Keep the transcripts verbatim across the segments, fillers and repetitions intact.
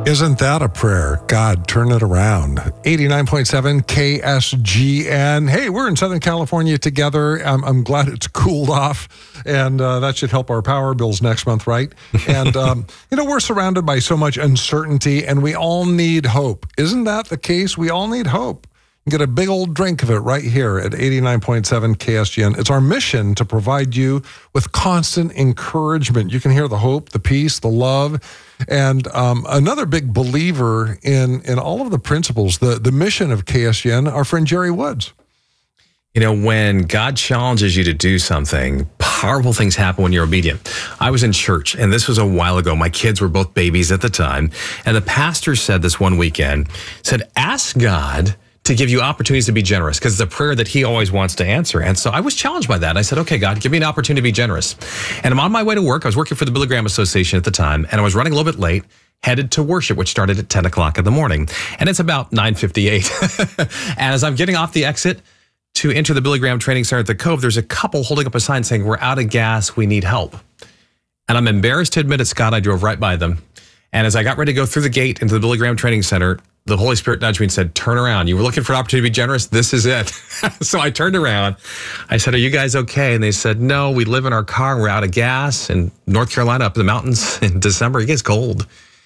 Isn't that a prayer? God, turn it around. eighty-nine point seven K S G N. Hey, we're in Southern California together. I'm, I'm glad it's cooled off, and uh, that should help our power bills next month, right? And, um, you know, we're surrounded by so much uncertainty, and we all need hope. Isn't that the case? We all need hope. You can get a big old drink of it right here at eighty-nine point seven K S G N. It's our mission to provide you with constant encouragement. You can hear the hope, the peace, the love, and um, another big believer in, in all of the principles, the, the mission of K S G N, our friend Jerry Woods. You know, when God challenges you to do something, powerful things happen when you're obedient. I was in church, and this was a while ago. My kids were both babies at the time, and the pastor said this one weekend, said, ask God to give you opportunities to be generous, because it's a prayer that he always wants to answer. And so I was challenged by that. I said, okay, God, give me an opportunity to be generous. And I'm on my way to work. I was working for the Billy Graham Association at the time, and I was running a little bit late, headed to worship, which started at ten o'clock in the morning. And it's about nine fifty-eight. And as I'm getting off the exit to enter the Billy Graham Training Center at the Cove, there's a couple holding up a sign saying, we're out of gas, we need help. And I'm embarrassed to admit it, Scott, I drove right by them. And as I got ready to go through the gate into the Billy Graham Training Center, the Holy Spirit nudged me and said, turn around. You were looking for an opportunity to be generous? This is it. So I turned around. I said, are you guys okay? And they said, no, we live in our car and we're out of gas in North Carolina up in the mountains in December. It gets cold.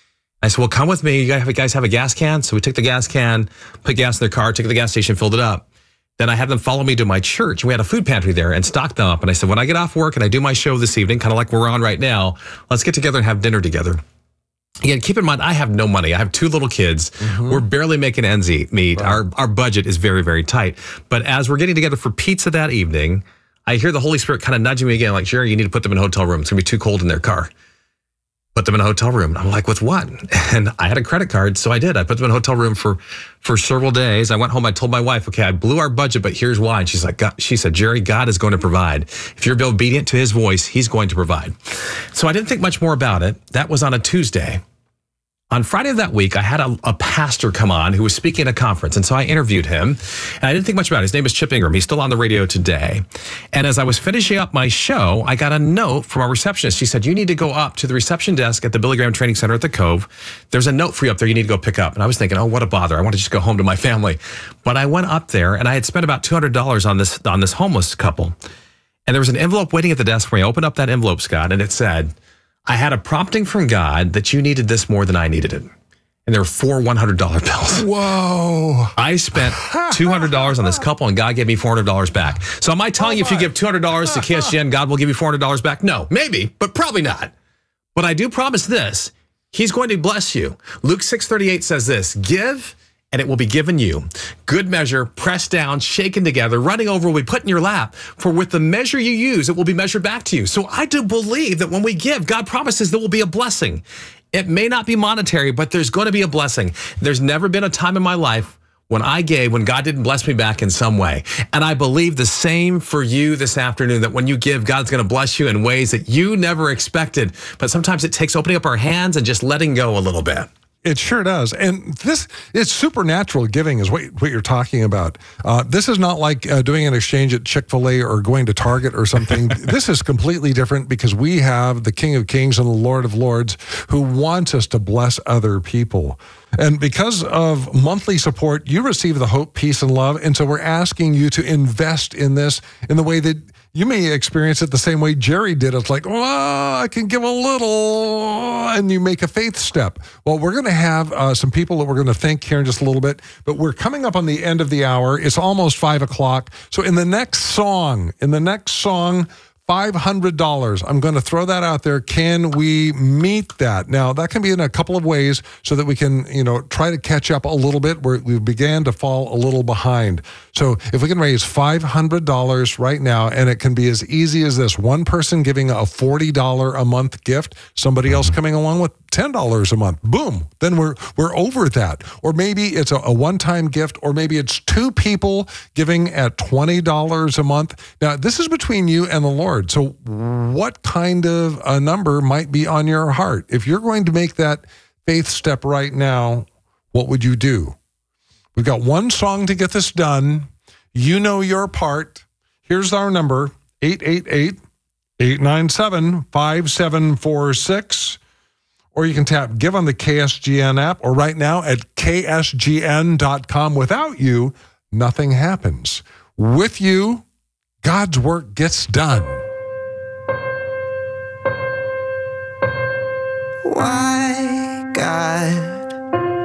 I said, well, come with me. You guys have, you guys have a gas can? So we took the gas can, put gas in their car, took it to the gas station, filled it up. Then I had them follow me to my church. We had a food pantry there and stocked them up. And I said, when I get off work and I do my show this evening, kind of like we're on right now, let's get together and have dinner together. Again, keep in mind, I have no money. I have two little kids. Mm-hmm. We're barely making ends meet. Wow. Our our budget is very, very tight. But as we're getting together for pizza that evening, I hear the Holy Spirit kind of nudging me again, like, Jerry, you need to put them in a hotel room. It's going to be too cold in their car. Put them in a hotel room. I'm like, with what? And I had a credit card, so I did. I put them in a hotel room for, for several days. I went home. I told my wife, okay, I blew our budget, but here's why. And she's like, God, she said, Jerry, God is going to provide. If you're obedient to his voice, he's going to provide. So I didn't think much more about it. That was on a Tuesday. On Friday of that week, I had a, a pastor come on who was speaking at a conference. And so I interviewed him. And I didn't think much about it. His name is Chip Ingram. He's still on the radio today. And as I was finishing up my show, I got a note from our receptionist. She said, you need to go up to the reception desk at the Billy Graham Training Center at the Cove. There's a note for you up there you need to go pick up. And I was thinking, oh, what a bother. I want to just go home to my family. But I went up there, and I had spent about two hundred dollars on this, on this homeless couple. And there was an envelope waiting at the desk where I opened up that envelope, Scott, and it said, I had a prompting from God that you needed this more than I needed it. And there were four one hundred dollar bills. Whoa. I spent two hundred dollars on this couple, and God gave me four hundred dollars back. So am I telling oh you if you give two hundred dollars to K S G N, God will give you four hundred dollars back? No, maybe, but probably not. But I do promise this. He's going to bless you. Luke six thirty-eight says this, give and it will be given you. Good measure, pressed down, shaken together, running over will be put in your lap. For with the measure you use, it will be measured back to you. So I do believe that when we give, God promises there will be a blessing. It may not be monetary, but there's going to be a blessing. There's never been a time in my life when I gave, when God didn't bless me back in some way. And I believe the same for you this afternoon, that when you give, God's going to bless you in ways that you never expected. But sometimes it takes opening up our hands and just letting go a little bit. It sure does. And this, it's supernatural giving is what, what you're talking about. Uh, this is not like uh, doing an exchange at Chick-fil-A or going to Target or something. This is completely different because we have the King of Kings and the Lord of Lords who wants us to bless other people. And because of monthly support, you receive the hope, peace, and love. And so we're asking you to invest in this in the way that you may experience it the same way Jerry did. It's like, well, I can give a little, and you make a faith step. Well, we're going to have uh, some people that we're going to thank here in just a little bit, but we're coming up on the end of the hour. It's almost five o'clock. So in the next song, in the next song, five hundred dollars. I'm going to throw that out there. Can we meet that? Now, that can be in a couple of ways so that we can, you know, try to catch up a little bit where we began to fall a little behind. So if we can raise five hundred dollars right now, and it can be as easy as this, one person giving a forty dollars a month gift, somebody else coming along with ten dollars a month, boom, then we're we're over that. Or maybe it's a, a one-time gift, or maybe it's two people giving at twenty dollars a month. Now, this is between you and the Lord. So what kind of a number might be on your heart? If you're going to make that faith step right now, what would you do? We've got one song to get this done. You know your part. Here's our number, eight eight eight, eight nine seven, five seven four six. or you can tap Give on the K S G N app, or right now at K S G N dot com. Without you, nothing happens. With you, God's work gets done. Why?